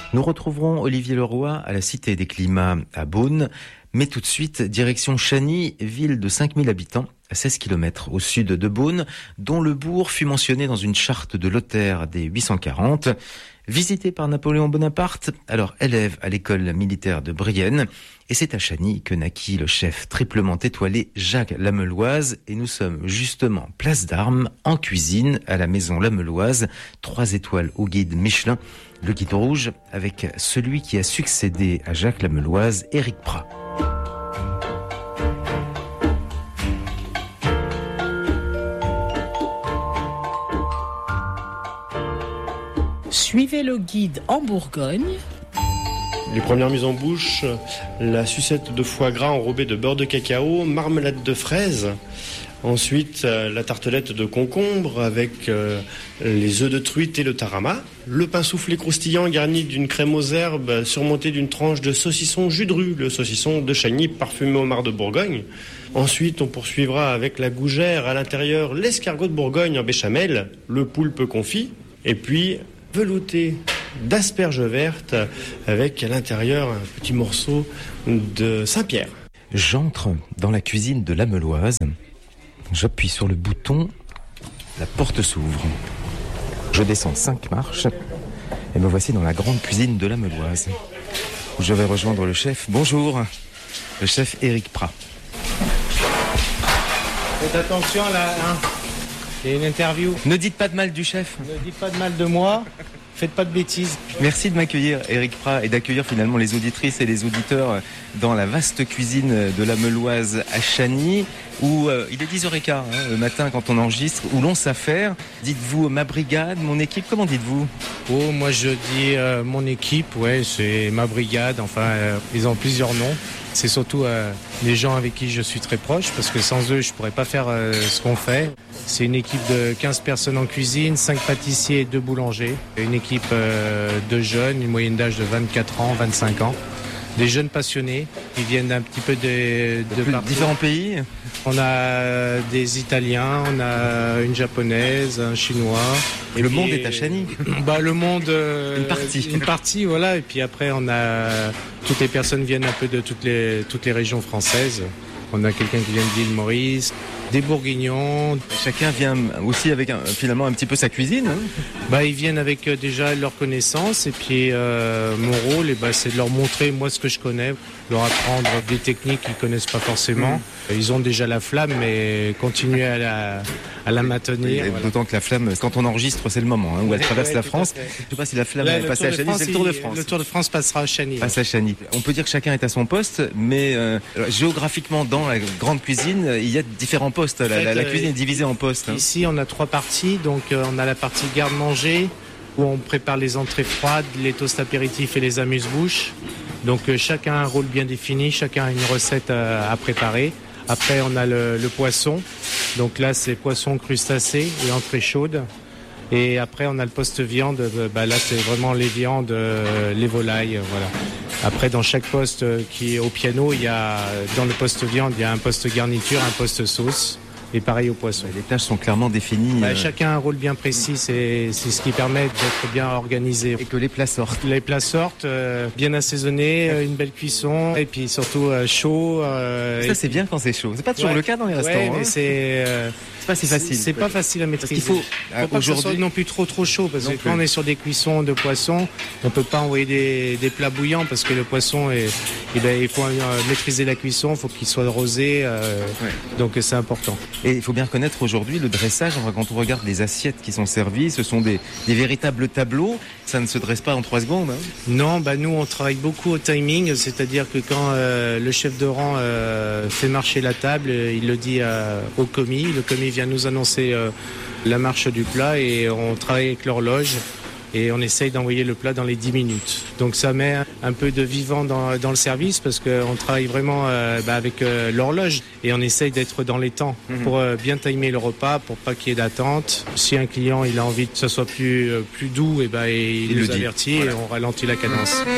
Nous retrouverons Olivier Leroy à la Cité des Climats à Beaune. Mais tout de suite, direction Chagny, ville de 5000 habitants, à 16 km au sud de Beaune, dont le bourg fut mentionné dans une charte de Lothaire des 840. Visité par Napoléon Bonaparte, alors élève à l'école militaire de Brienne. Et c'est à Chagny que naquit le chef triplement étoilé Jacques Lameloise. Et nous sommes justement place d'Armes, en cuisine, à la maison Lameloise. 3 étoiles au guide Michelin. Le guide rouge avec celui qui a succédé à Jacques Lameloise, Éric Prat. Suivez le guide en Bourgogne. Les premières mises en bouche, la sucette de foie gras enrobée de beurre de cacao, marmelade de fraises. Ensuite, la tartelette de concombre avec les œufs de truite et le tarama. Le pain soufflé croustillant garni d'une crème aux herbes surmonté d'une tranche de saucisson jus de rue, le saucisson de Chagny parfumé au mar de Bourgogne. Ensuite, on poursuivra avec la gougère, à l'intérieur l'escargot de Bourgogne en béchamel, le poulpe confit, et puis velouté d'asperges vertes avec à l'intérieur un petit morceau de Saint-Pierre. J'entre dans la cuisine de Lameloise. J'appuie sur le bouton, la porte s'ouvre. Je descends 5 marches et me voici dans la grande cuisine de Lameloise, où je vais rejoindre le chef. Bonjour, le chef Éric Prat. Faites attention là, hein. Il y a une interview. Ne dites pas de mal du chef. Ne dites pas de mal de moi. Faites pas de bêtises. Merci de m'accueillir, Éric Prat, et d'accueillir finalement les auditrices et les auditeurs dans la vaste cuisine de Lameloise à Chagny, où il est 10h15 le matin quand on enregistre, où l'on s'affaire. Dites-vous ma brigade, mon équipe, comment dites-vous ? Oh, moi je dis mon équipe, ouais, c'est ma brigade, enfin, ils ont plusieurs noms. C'est surtout les gens avec qui je suis très proche, parce que sans eux, je pourrais pas faire ce qu'on fait. C'est une équipe de 15 personnes en cuisine, 5 pâtissiers et 2 boulangers. Une équipe de jeunes, une moyenne d'âge de 24 ans, 25 ans. Des jeunes passionnés qui viennent un petit peu de différents pays. On a des Italiens, on a une Japonaise, un Chinois. Et le monde est à Chagny. Le monde... Une partie, voilà. Et puis après, on a... Toutes les personnes viennent un peu de toutes les régions françaises. On a quelqu'un qui vient de l'île Maurice, des Bourguignons. Chacun vient aussi avec finalement un petit peu sa cuisine. Ils viennent avec déjà leurs connaissances. Et puis mon rôle, c'est de leur montrer moi ce que je connais, leur apprendre des techniques qu'ils connaissent pas forcément. Ils ont déjà la flamme, mais continuer à la maintenir. Voilà. D'autant que la flamme, quand on enregistre, c'est le moment où elle traverse la France. Je ne sais pas si la flamme est passée à Chagny, c'est le Tour de France. Le Tour de France passera à Chagny. Passe à Chagny. On peut dire que chacun est à son poste, mais géographiquement, dans la grande cuisine, il y a différents postes. La cuisine est divisée en postes. Ici, on a 3 parties. Donc, on a la partie garde-manger, où on prépare les entrées froides, les toasts apéritifs et les amuse-bouches. Donc, chacun a un rôle bien défini, chacun a une recette à préparer. Après, on a le poisson. Donc là, c'est poisson, crustacés et entrée chaude. Et après, on a le poste viande. Là, c'est vraiment les viandes, les volailles, voilà. Après, dans chaque poste qui est au piano, dans le poste viande, il y a un poste garniture, un poste sauce. Et pareil au poisson. Les tâches sont clairement définies. Chacun a un rôle bien précis, c'est ce qui permet d'être bien organisé. Et que les plats sortent. Les plats sortent, bien assaisonnés, une belle cuisson, et puis surtout chaud. Ça c'est bien quand c'est chaud. C'est pas toujours le cas dans les restaurants. Mais c'est pas si facile. C'est pas facile à maîtriser. Il faut pas que ce soit non plus trop chaud, parce que quand on est sur des cuissons de poisson, on peut pas envoyer des plats bouillants, parce que le poisson il faut maîtriser la cuisson, il faut qu'il soit rosé, donc c'est important. Et il faut bien reconnaître aujourd'hui le dressage, quand on regarde les assiettes qui sont servies, ce sont des véritables tableaux, ça ne se dresse pas en 3 secondes. Non, nous on travaille beaucoup au timing, c'est-à-dire que quand le chef de rang fait marcher la table, il le dit au commis, le commis vient nous annoncer la marche du plat et on travaille avec l'horloge. Et on essaye d'envoyer le plat dans les 10 minutes. Donc ça met un peu de vivant dans le service, parce qu'on travaille vraiment avec l'horloge et on essaye d'être dans les temps pour bien timer le repas, pour pas qu'il y ait d'attente. Si un client il a envie que ça soit plus doux, il nous avertit et on ralentit la cadence.